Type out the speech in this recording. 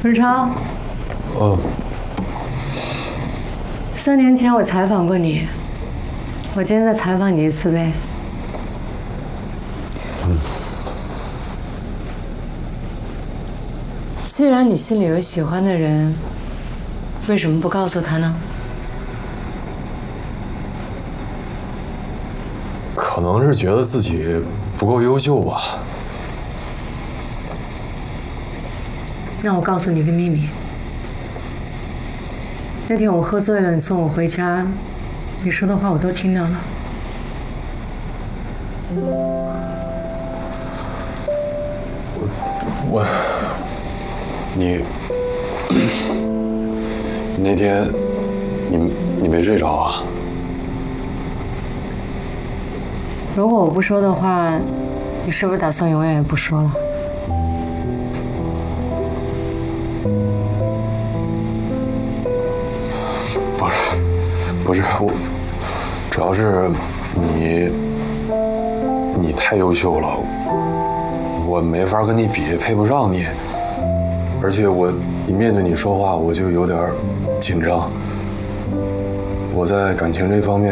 日常。3年前我采访过你，我今天再采访你一次呗。既然你心里有喜欢的人，为什么不告诉他呢？ 可能是觉得自己不够优秀吧。 那我告诉你个秘密。那天我喝醉了，你送我回家，你说的话我都听到了。 你那天你没睡着啊？ 如果我不说的话，你是不是打算永远也不说了？ 不是我，主要是你太优秀了，我没法跟你比，配不上你。而且我一面对你说话，我就有点紧张。我在感情这方面